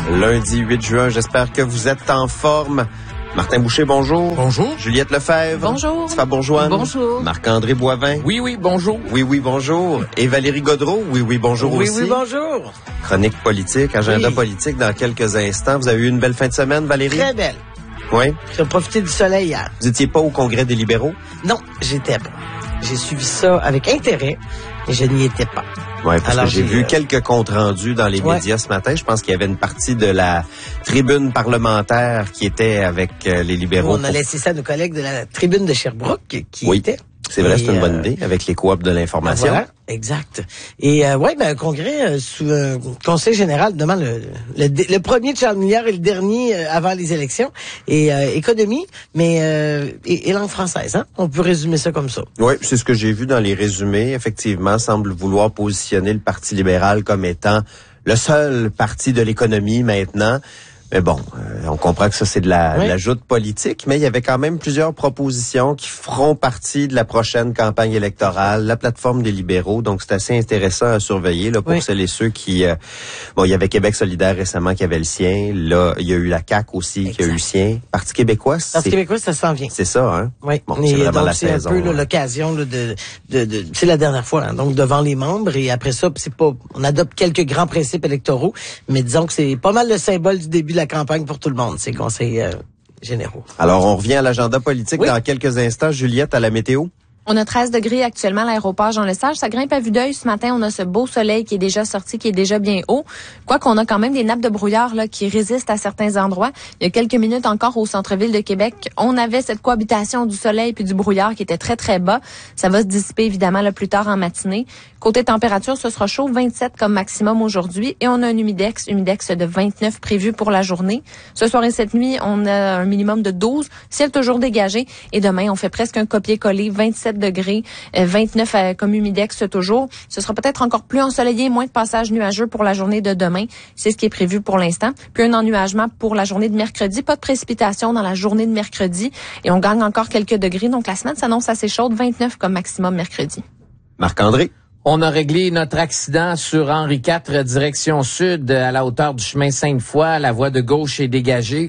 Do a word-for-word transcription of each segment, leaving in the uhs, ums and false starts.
Lundi huit juin, j'espère que vous êtes en forme. Martin Boucher, bonjour. Bonjour. Juliette Lefebvre. Bonjour. Tifa Bourgeois. Bonjour. Marc-André Boivin. Oui, oui, bonjour. Oui, oui, bonjour. Et Valérie Gaudreau. Oui, oui, bonjour oui, aussi. Oui, oui, bonjour. Chronique politique, agenda oui. politique dans quelques instants. Vous avez eu une belle fin de semaine, Valérie? Très belle. Oui. J'ai profité du soleil hier. Vous étiez pas au Congrès des libéraux? Non, j'étais pas. J'ai suivi ça avec intérêt, mais je n'y étais pas. Oui, parce Alors, que j'ai j'ai, vu euh... quelques comptes rendus dans les ouais. médias ce matin. Je pense qu'il y avait une partie de la tribune parlementaire qui était avec euh, les libéraux. On a pour... laissé ça à nos collègues de la tribune de Sherbrooke qui oui. étaient. C'est vrai, et c'est une bonne euh... idée, avec les coops de l'information. Voilà, exact. Et euh, ouais, ben un congrès euh, sous un euh, conseil général, demande le, le, le premier de Charles Milliard et le dernier euh, avant les élections. Et euh, économie, mais euh, et, et langue française, hein. On peut résumer ça comme ça. Oui, c'est ce que j'ai vu dans les résumés. Effectivement, semble vouloir positionner le Parti libéral comme étant le seul parti de l'économie maintenant. Mais bon, euh, on comprend que ça, c'est de la, oui. de la joute politique, mais il y avait quand même plusieurs propositions qui feront partie de la prochaine campagne électorale, la plateforme des libéraux. Donc, c'est assez intéressant à surveiller là pour oui. celles et ceux qui... Euh, bon, il y avait Québec solidaire récemment qui avait le sien. Là, il y a eu la C A Q aussi exact. Qui a eu le sien. Parti québécois, c'est... Parti québécois, ça s'en vient. C'est ça, hein? Oui. Bon, c'est vraiment donc, la c'est saison. C'est un peu là, l'occasion là, de, de, de... C'est la dernière fois, là, donc devant les membres. Et après ça, c'est pas... On adopte quelques grands principes électoraux, mais disons que c'est pas mal le symbole du début de la campagne pour tout le monde. Ces conseils euh, généraux. Alors, on revient à l'agenda politique oui. dans quelques instants. Juliette, à la météo. On a treize degrés actuellement à l'aéroport Jean-Lesage. Ça grimpe à vue d'œil ce matin. On a ce beau soleil qui est déjà sorti, qui est déjà bien haut. Quoi qu'on a quand même des nappes de brouillard là qui résistent à certains endroits. Il y a quelques minutes encore au centre-ville de Québec, on avait cette cohabitation du soleil puis du brouillard qui était très, très bas. Ça va se dissiper évidemment là, plus tard en matinée. Côté température, ce sera chaud, vingt-sept comme maximum aujourd'hui. Et on a un humidex, humidex de vingt-neuf prévu pour la journée. Ce soir et cette nuit, on a un minimum de douze. Ciel toujours dégagé. Et demain, on fait presque un copier-coller, vingt-sept degrés, vingt-neuf comme humidex toujours. Ce sera peut-être encore plus ensoleillé, moins de passages nuageux pour la journée de demain. C'est ce qui est prévu pour l'instant. Puis un ennuagement pour la journée de mercredi. Pas de précipitation dans la journée de mercredi. Et on gagne encore quelques degrés. Donc la semaine s'annonce assez chaude, vingt-neuf comme maximum mercredi. Marc-André. On a réglé notre accident sur Henri quatre, direction sud, à la hauteur du chemin Sainte-Foy. La voie de gauche est dégagée.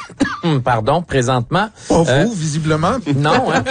Pardon, présentement. Pas vous, euh, visiblement. Non, hein?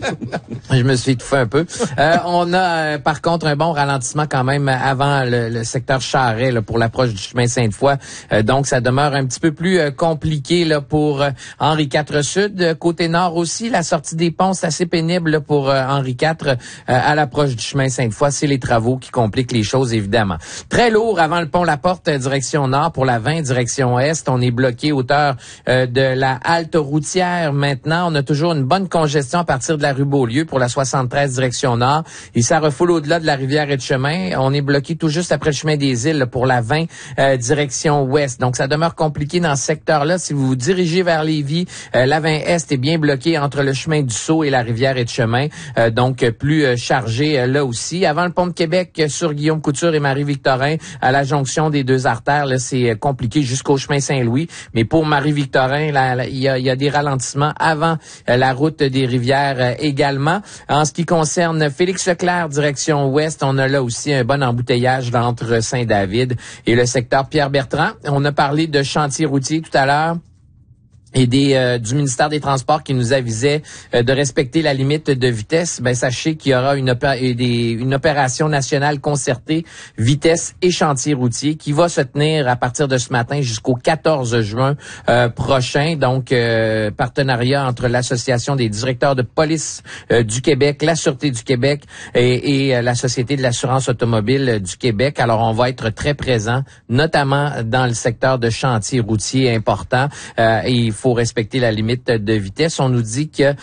Je me suis étouffé un peu. Euh, on a, euh, par contre, un bon ralentissement quand même avant le, le secteur Charret là, pour l'approche du chemin Sainte-Foy. Euh, donc, ça demeure un petit peu plus euh, compliqué là pour euh, Henri quatre Sud. Côté nord aussi, la sortie des ponts, c'est assez pénible là, pour euh, Henri quatre euh, à l'approche du chemin Sainte-Foy. C'est les travaux qui compliquent les choses, évidemment. Très lourd avant le pont La Porte, direction nord. Pour la vingt, direction est, on est bloqué hauteur euh, de la halte routière. Maintenant, on a toujours une bonne congestion à partir de la rue Beaulieu pour la soixante-treize direction nord. Et ça refoule au-delà de la rivière et de chemin. On est bloqué tout juste après le chemin des îles là, pour la vingt euh, direction ouest. Donc, ça demeure compliqué dans ce secteur-là. Si vous vous dirigez vers Lévis, euh, la vingt est est bien bloquée entre le chemin du Sceau et la rivière et de chemin. Euh, donc, plus euh, chargé euh, là aussi. Avant le pont de Québec, euh, sur Guillaume Couture et Marie-Victorin, à la jonction des deux artères, là, c'est euh, compliqué jusqu'au chemin Saint-Louis. Mais pour Marie-Victorin, là, là, il y a, il y a des ralentissements avant euh, la route des rivières euh, également. En ce qui concerne Félix-Leclerc, direction ouest, on a là aussi un bon embouteillage là, entre Saint-David et le secteur Pierre-Bertrand. On a parlé de chantier routier tout à l'heure. Et des euh, du ministère des Transports qui nous avisait euh, de respecter la limite de vitesse. Ben sachez qu'il y aura une, opé- des, une opération nationale concertée vitesse et chantier routier qui va se tenir à partir de ce matin jusqu'au quatorze juin euh, prochain. Donc euh, partenariat entre l'association des directeurs de police euh, du Québec, la Sûreté du Québec et, et euh, la Société de l'assurance automobile du Québec. Alors on va être très présent, notamment dans le secteur de chantier routier important. Euh, et faut respecter la limite de vitesse. On nous dit que,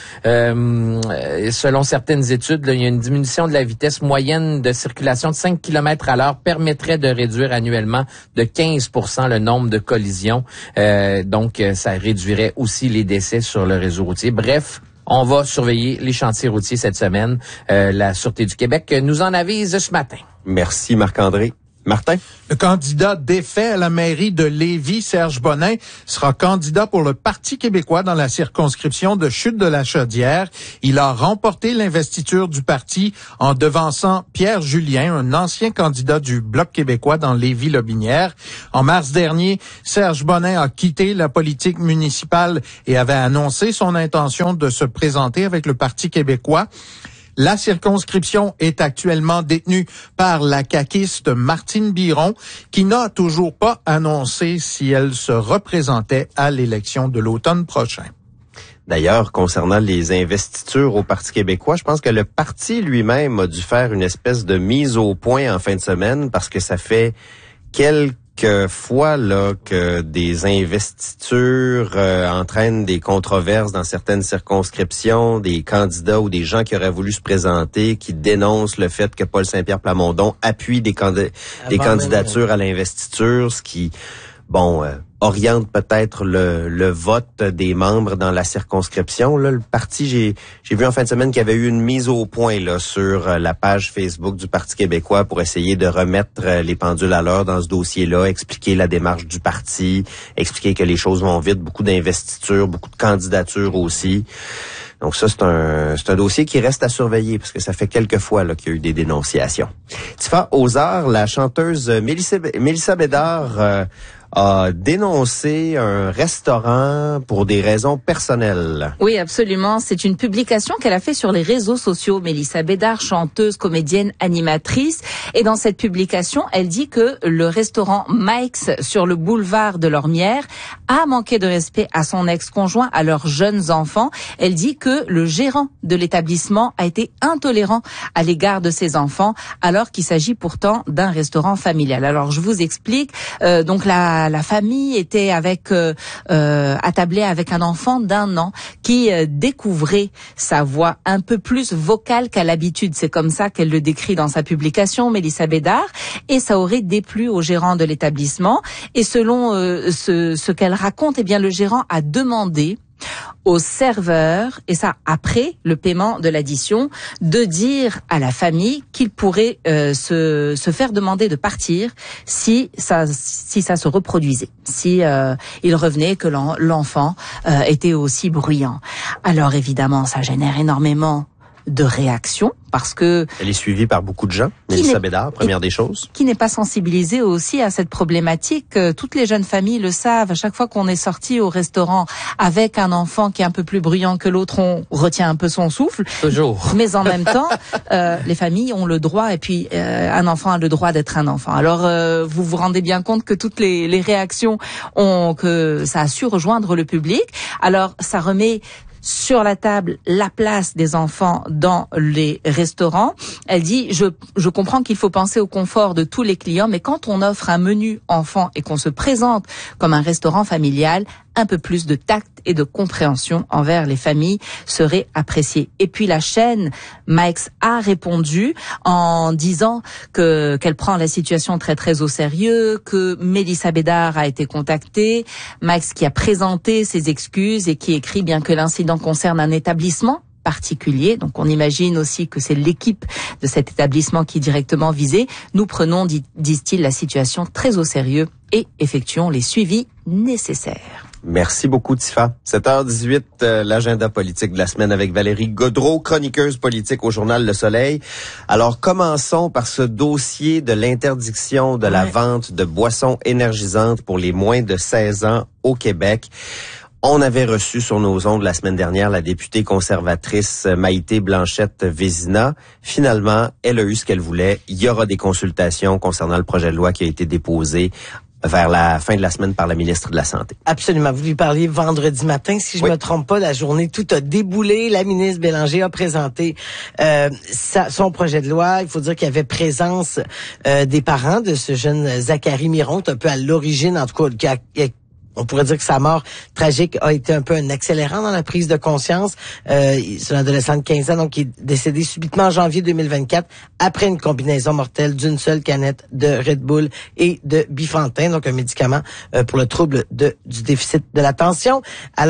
euh, selon certaines études, là, il y a une diminution de la vitesse moyenne de circulation de cinq kilomètres à l'heure permettrait de réduire annuellement de quinze pour cent le nombre de collisions. Euh, donc, ça réduirait aussi les décès sur le réseau routier. Bref, on va surveiller les chantiers routiers cette semaine. Euh, la Sûreté du Québec nous en avise ce matin. Merci Marc-André. Martin? Le candidat défait à la mairie de Lévis, Serge Bonin, sera candidat pour le Parti québécois dans la circonscription de Chute-de-la-Chaudière. Il a remporté l'investiture du parti en devançant Pierre Julien, un ancien candidat du Bloc québécois dans Lévis-Lobinière. En mars dernier, Serge Bonin a quitté la politique municipale et avait annoncé son intention de se présenter avec le Parti québécois. La circonscription est actuellement détenue par la caquiste Martine Biron, qui n'a toujours pas annoncé si elle se représentait à l'élection de l'automne prochain. D'ailleurs, concernant les investitures au Parti québécois, je pense que le parti lui-même a dû faire une espèce de mise au point en fin de semaine parce que ça fait quelques fois là que des investitures euh, entraînent des controverses dans certaines circonscriptions, des candidats ou des gens qui auraient voulu se présenter, qui dénoncent le fait que Paul Saint-Pierre Plamondon appuie des, candi- des candidatures même. à l'investiture, ce qui, bon, euh, oriente peut-être le, le vote des membres dans la circonscription. Là, le parti, j'ai, j'ai vu en fin de semaine qu'il y avait eu une mise au point là sur la page Facebook du Parti québécois pour essayer de remettre les pendules à l'heure dans ce dossier-là, expliquer la démarche du parti, expliquer que les choses vont vite, beaucoup d'investitures, beaucoup de candidatures aussi. Donc ça, c'est un c'est un dossier qui reste à surveiller parce que ça fait quelques fois là qu'il y a eu des dénonciations. Tifa, aux arts, la chanteuse Mélissa, Mélissa Bédard euh, a dénoncé un restaurant pour des raisons personnelles. Oui, absolument. C'est une publication qu'elle a fait sur les réseaux sociaux. Mélissa Bédard, chanteuse, comédienne, animatrice. Et dans cette publication, elle dit que le restaurant Mike's sur le boulevard de Lormière a manqué de respect à son ex-conjoint, à leurs jeunes enfants. Elle dit que le gérant de l'établissement a été intolérant à l'égard de ses enfants, alors qu'il s'agit pourtant d'un restaurant familial. Alors, je vous explique. Euh, donc, la La famille était avec euh, euh, attablée avec un enfant d'un an qui euh, découvrait sa voix un peu plus vocale qu'à l'habitude. C'est comme ça qu'elle le décrit dans sa publication, Mélissa Bédard. Et ça aurait déplu au gérant de l'établissement. Et selon euh, ce, ce qu'elle raconte, eh bien le gérant a demandé au serveur, et ça après le paiement de l'addition, de dire à la famille qu'il pourrait euh, se, se faire demander de partir si ça, si ça se reproduisait, si euh, il revenait que l'en, l'enfant euh, était aussi bruyant. Alors évidemment, ça génère énormément de réactions parce que elle est suivie par beaucoup de gens. Mélissa Bédard, première des choses, qui n'est pas sensibilisée aussi à cette problématique. Toutes les jeunes familles le savent. À chaque fois qu'on est sorti au restaurant avec un enfant qui est un peu plus bruyant que l'autre, on retient un peu son souffle. Toujours. Mais en même temps, euh, les familles ont le droit, et puis euh, un enfant a le droit d'être un enfant. Alors euh, vous vous rendez bien compte que toutes les, les réactions ont que ça a su rejoindre le public. Alors ça remet sur la table la place des enfants dans les restaurants. Elle dit, je, je comprends qu'il faut penser au confort de tous les clients, mais quand on offre un menu enfant et qu'on se présente comme un restaurant familial, un peu plus de tact et de compréhension envers les familles serait apprécié. Et puis la chaîne Mike's a répondu en disant que qu'elle prend la situation très très au sérieux, que Mélissa Bédard a été contactée, Mike's qui a présenté ses excuses et qui écrit bien que l'incident concerne un établissement particulier, donc on imagine aussi que c'est l'équipe de cet établissement qui est directement visée. Nous prenons, disent-ils, la situation très au sérieux et effectuons les suivis nécessaires. Merci beaucoup, Tifa. sept heures dix-huit, euh, l'agenda politique de la semaine avec Valérie Gaudreault, chroniqueuse politique au journal Le Soleil. Alors, commençons par ce dossier de l'interdiction de la ouais. vente de boissons énergisantes pour les moins de seize ans au Québec. On avait reçu sur nos ondes la semaine dernière la députée conservatrice Maïté Blanchette-Vézina. Finalement, elle a eu ce qu'elle voulait. Il y aura des consultations concernant le projet de loi qui a été déposé vers la fin de la semaine par la ministre de la Santé. Absolument. Vous lui parliez vendredi matin. Si je oui. me trompe pas, la journée, tout a déboulé. La ministre Bélanger a présenté euh, sa, son projet de loi. Il faut dire qu'il y avait présence euh, des parents de ce jeune Zachary Miron, un peu à l'origine, en tout cas, qui a, qui a on pourrait dire que sa mort tragique a été un peu un accélérant dans la prise de conscience. Euh, c'est un adolescent de quinze ans, donc qui est décédé subitement en janvier deux mille vingt-quatre après une combinaison mortelle d'une seule canette de Red Bull et de Bifantin, donc un médicament euh, pour le trouble de, du déficit de l'attention. Alors,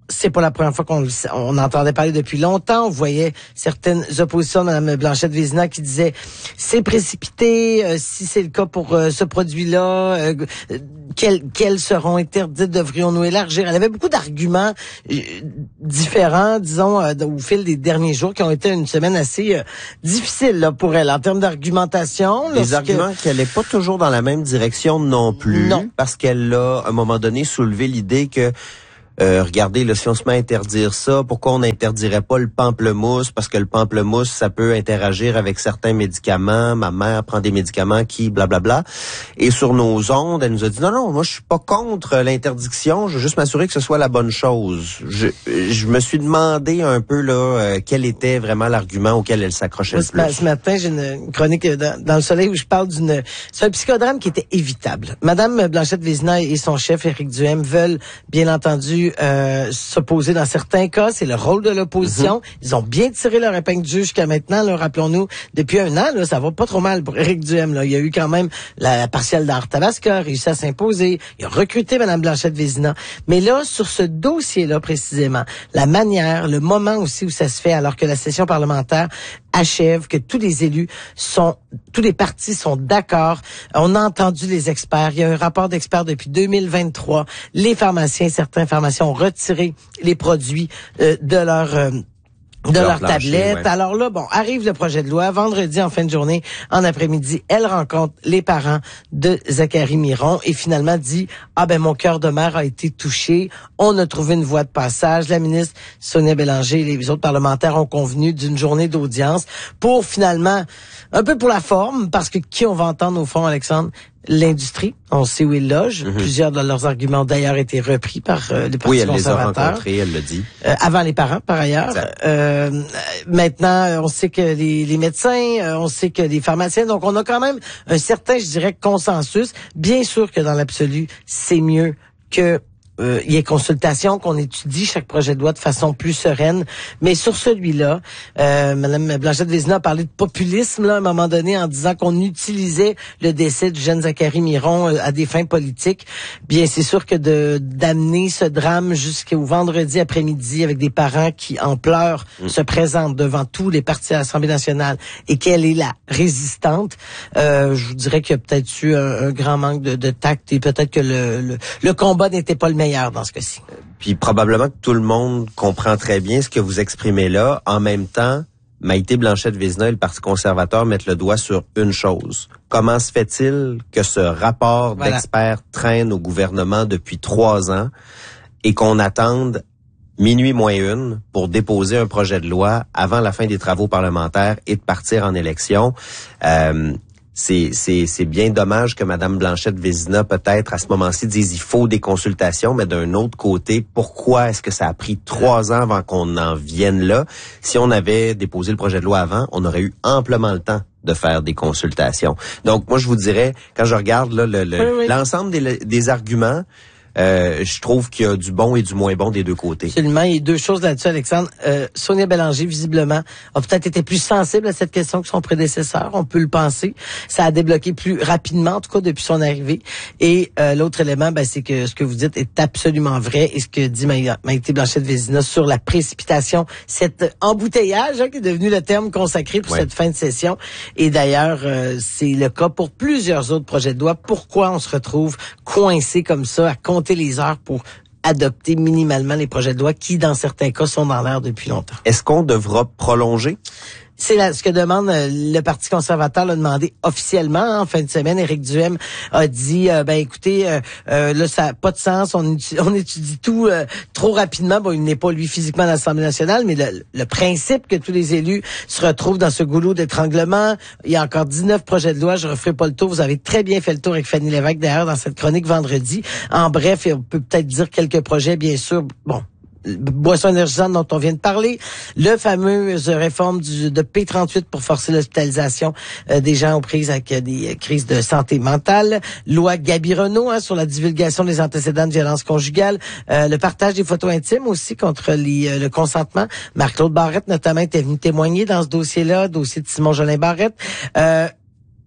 c'est pas la première fois qu'on le, on entendait parler depuis longtemps. On voyait certaines oppositions de Mme Blanchette-Vézina qui disaient c'est précipité, euh, si c'est le cas pour euh, ce produit-là, euh, quelles, quelles seront interdites, devrions-nous élargir? Elle avait beaucoup d'arguments euh, différents, disons, euh, au fil des derniers jours, qui ont été une semaine assez euh, difficile là, pour elle en termes d'argumentation. Les lorsque... arguments qu'elle n'est pas toujours dans la même direction non plus, non. Parce qu'elle a, à un moment donné, soulevé l'idée que Euh, regardez, là, si on se met à interdire ça, pourquoi on n'interdirait pas le pamplemousse? Parce que le pamplemousse, ça peut interagir avec certains médicaments. Ma mère prend des médicaments qui, blablabla. Et sur nos ondes, elle nous a dit, non, non, moi, je suis pas contre l'interdiction. Je veux juste m'assurer que ce soit la bonne chose. Je, je me suis demandé un peu, là, euh, quel était vraiment l'argument auquel elle s'accrochait le plus. Ce matin, j'ai une chronique dans, dans Le Soleil où je parle d'une... C'est un psychodrame qui était évitable. Madame Blanchette-Vézina et son chef, Éric Duhaime, veulent, bien entendu, Euh, s'opposer dans certains cas. C'est le rôle de l'opposition. Mm-hmm. Ils ont bien tiré leur épingle du jeu jusqu'à maintenant. Là, rappelons-nous, depuis un an, là, ça va pas trop mal pour Éric Duhaime. Là. Il y a eu quand même la, la partielle d'Arthabasca, réussi à s'imposer. Il a recruté Mme Blanchette-Vézina. Mais là, sur ce dossier-là précisément, la manière, le moment aussi où ça se fait, alors que la session parlementaire achève, que tous les élus sont, tous les partis sont d'accord. On a entendu les experts. Il y a un rapport d'experts depuis deux mille vingt-trois. Les pharmaciens, certains pharmaciens ont retiré les produits euh, de leur... Euh, de leur, leur tablette. Ouais. Alors là, bon, arrive le projet de loi. Vendredi, en fin de journée, en après-midi, elle rencontre les parents de Zachary Miron et finalement dit, ah ben, mon cœur de mère a été touché. On a trouvé une voie de passage. La ministre Sonia Bélanger et les autres parlementaires ont convenu d'une journée d'audience pour finalement, un peu pour la forme, parce que qui on va entendre au fond, Alexandre? L'industrie, on sait où ils logent. Mm-hmm. Plusieurs de leurs arguments ont d'ailleurs été repris par euh, les partis conservateurs. Oui, elle les a rencontrés, elle l'a dit. Euh, avant les parents, par ailleurs. Euh, maintenant, on sait que les, les médecins, euh, on sait que les pharmaciens, donc on a quand même un certain, je dirais, consensus. Bien sûr que dans l'absolu, c'est mieux que Euh, il y a consultation, qu'on étudie chaque projet de loi de façon plus sereine. Mais sur celui-là, euh, Mme Blanchette-Vézina a parlé de populisme là, à un moment donné en disant qu'on utilisait le décès du jeune Zachary Miron euh, à des fins politiques. Bien, c'est sûr que de d'amener ce drame jusqu'au vendredi après-midi avec des parents qui, en pleurs, mmh. se présentent devant tous les partis à l'Assemblée nationale et qu'elle est la résistante, euh, je vous dirais qu'il y a peut-être eu un, un grand manque de, de tact et peut-être que le, le, le combat n'était pas le meilleur dans ce cas-ci. Puis probablement que tout le monde comprend très bien ce que vous exprimez là. En même temps, Maïté Blanchette-Vézina et le Parti conservateur mettent le doigt sur une chose. Comment se fait-il que ce rapport voilà. d'experts traîne au gouvernement depuis trois ans et qu'on attende minuit moins une pour déposer un projet de loi avant la fin des travaux parlementaires et de partir en élection? Euh, C'est, c'est, c'est bien dommage que Mme Blanchette-Vézina, peut-être, à ce moment-ci, dise il faut des consultations, mais d'un autre côté, pourquoi est-ce que ça a pris trois ans avant qu'on en vienne là? Si on avait déposé le projet de loi avant, on aurait eu amplement le temps de faire des consultations. Donc, moi, je vous dirais, quand je regarde là, le, le, oui, oui. l'ensemble des, des arguments, Euh, je trouve qu'il y a du bon et du moins bon des deux côtés. Absolument. Il y a deux choses là-dessus, Alexandre. Euh, Sonia Bélanger, visiblement, a peut-être été plus sensible à cette question que son prédécesseur. On peut le penser. Ça a débloqué plus rapidement, en tout cas, depuis son arrivée. Et euh, l'autre élément, ben, c'est que ce que vous dites est absolument vrai. Et ce que dit Ma- Maïté Blanchette-Vézina sur la précipitation, cet embouteillage hein, qui est devenu le terme consacré pour ouais. cette fin de session. Et d'ailleurs, euh, c'est le cas pour plusieurs autres projets de loi. Pourquoi on se retrouve coincé comme ça à compter les heures pour adopter minimalement les projets de loi qui, dans certains cas, sont dans l'air depuis longtemps. Est-ce qu'on devra prolonger? C'est là, ce que demande euh, le Parti conservateur, l'a demandé officiellement en fin de semaine. Éric Duhaime a dit, euh, ben écoutez, euh, euh, là ça n'a pas de sens, on étudie, on étudie tout euh, trop rapidement. Bon, il n'est pas lui physiquement à l'Assemblée nationale, mais le, le principe que tous les élus se retrouvent dans ce goulot d'étranglement. Il y a encore dix-neuf projets de loi, je ne referai pas le tour. Vous avez très bien fait le tour avec Fanny Lévesque d'ailleurs dans cette chronique vendredi. En bref, on peut peut-être dire quelques projets, bien sûr. Bon. Boissons énergisantes dont on vient de parler, le fameuse réforme du, de P trente-huit pour forcer l'hospitalisation euh, des gens aux prises avec euh, des euh, crises de santé mentale, loi Gabi-Renault hein, sur la divulgation des antécédents de violence conjugale, euh, le partage des photos intimes aussi contre les, euh, le consentement. Marc-Claude Barrette notamment était venu témoigner dans ce dossier-là, dossier de Simon Jolin Barrette. Euh,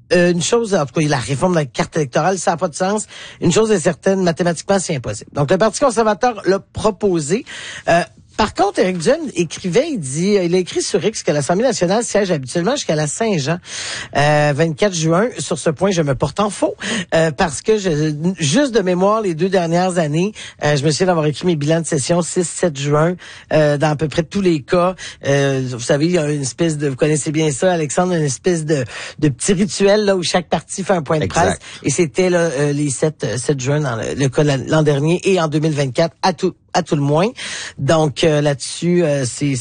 Euh, une chose, en tout cas, la réforme de la carte électorale, ça n'a pas de sens. Une chose est certaine, mathématiquement, c'est impossible. Donc, le Parti conservateur l'a proposé. Euh, Par contre, Éric Duhem écrivait, il dit, il a écrit sur X que l'Assemblée nationale siège habituellement jusqu'à la Saint-Jean, euh, vingt-quatre juin. Sur ce point, je me porte en faux, euh, parce que je, juste de mémoire, les deux dernières années, euh, je me souviens d'avoir écrit mes bilans de session six sept juin, euh, dans à peu près tous les cas. Euh, vous savez, il y a une espèce de, vous connaissez bien ça, Alexandre, une espèce de, de petit rituel là où chaque parti fait un point de exact. presse. Et c'était là, euh, les sept juin dans le, le cas l'an dernier et en deux mille vingt-quatre à tout à tout le moins. Donc euh, là-dessus, euh, c'est